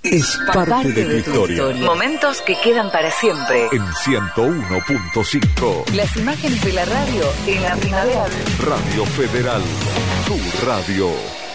es parte de tu historia. Momentos que quedan para siempre. En 101.5. Las imágenes de la radio en la primavera. Radio Federal, tu radio.